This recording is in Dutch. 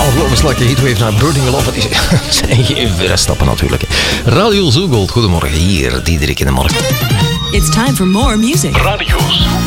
Alvast like Heatwave naar Burning Love. Het zijn geen verre stappen natuurlijk. Radio Zoogold, goedemorgen hier, Diederik in de morgen. It's time for more music. Radio